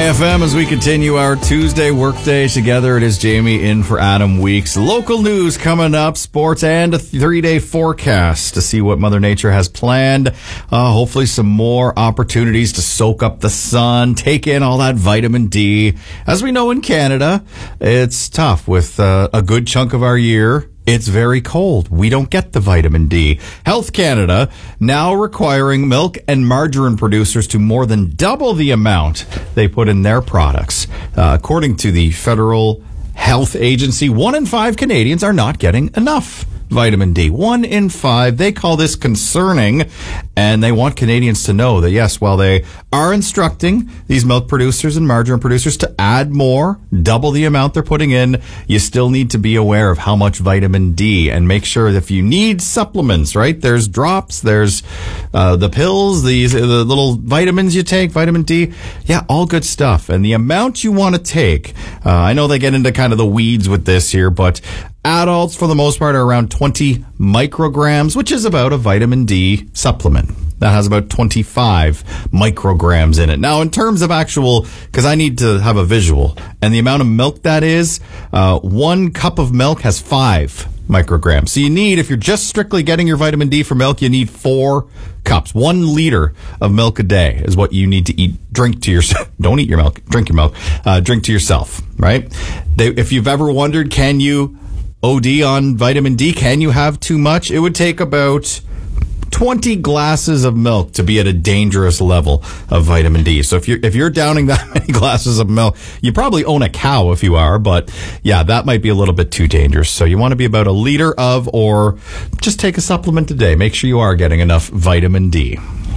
FM as we continue our Tuesday workday together. It is Jamie in for Adam Weeks. Local news coming up, sports, and a 3-day forecast to see what Mother Nature has planned. Hopefully some more opportunities to soak up the sun, take in all that vitamin D. As we know in Canada, it's tough with a good chunk of our year. It's very cold. We don't get the vitamin D. Health Canada now requiring milk and margarine producers to more than double the amount they put in their products. According to the Federal Health Agency, 1 in 5 Canadians are not getting enough vitamin D. 1 in 5. They call this concerning, and they want Canadians to know that, yes, while they are instructing these milk producers and margarine producers to add more, double the amount they're putting in, you still need to be aware of how much vitamin D, and make sure that if you need supplements, right, there's drops, there's the pills, the little vitamins you take, vitamin D, yeah, all good stuff. And the amount you want to take, I know they get into kind of the weeds with this here, but adults, for the most part, are around 20 micrograms, which is about a vitamin D supplement. That has about 25 micrograms in it. Now, in terms of actual, because I need to have a visual, and the amount of milk that is, 1 cup of milk has 5 micrograms. So you need, if you're just strictly getting your vitamin D from milk, you need 4 cups. 1 liter of milk a day is what you need to eat. Drink to yourself. Don't eat your milk. Drink your milk. Drink to yourself, right? If you've ever wondered, can you OD on vitamin D? Can you have too much? It would take about 20 glasses of milk to be at a dangerous level of vitamin D. So if you're downing that many glasses of milk, you probably own a cow if you are, but yeah, that might be a little bit too dangerous. So you want to be about a liter of, or just take a supplement a day. Make sure you are getting enough vitamin D.